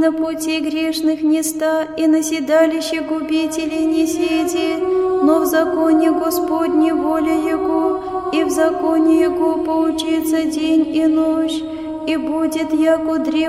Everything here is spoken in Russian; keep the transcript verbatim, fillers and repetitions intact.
На пути грешных не ста, и на седалище губителей не седи, но в законе Господне воля Его, и в законе Его поучится день и ночь, и будет яко древо